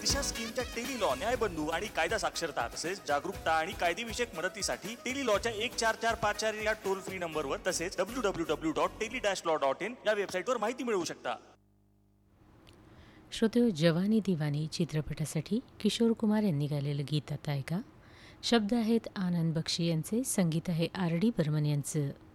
दिशा स्कीमच्या tele law, न्यायबंधू आणि कायदा साक्षरता तसेच जागरूकता आणि कायदेविषयक मदतीसाठी टेली लॉच्या 14454 या टोल फ्री नंबरवर तसेच www.tele-law.in या वेबसाईटवर माहिती मिळवू शकता. श्रोते, जवानी दिवानी चित्रपटासाठी किशोर कुमार यांनी गायलेलं गीत आता ऐका. शब्द आहेत आनंद बक्षी यांचे, संगीत आहे आर डी बर्मन यांचं.